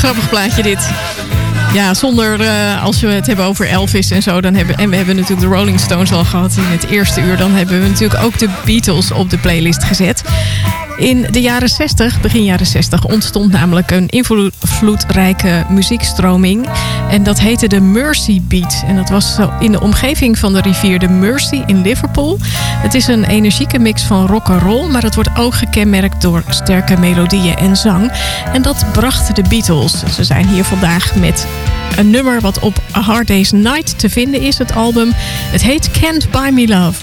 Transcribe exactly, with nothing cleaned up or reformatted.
Grappig plaatje dit. Ja, zonder, uh, als we het hebben over Elvis en zo, dan hebben, en we hebben natuurlijk de Rolling Stones al gehad in het eerste uur, dan hebben we natuurlijk ook de Beatles op de playlist gezet. In de jaren zestig, begin jaren zestig, ontstond namelijk een invloedrijke muziekstroming. En dat heette de Mersey Beat. En dat was in de omgeving van de rivier de Mersey in Liverpool. Het is een energieke mix van rock en roll, maar het wordt ook gekenmerkt door sterke melodieën en zang. En dat brachten de Beatles. Ze zijn hier vandaag met een nummer wat op A Hard Day's Night te vinden is, het album. Het heet Can't Buy Me Love.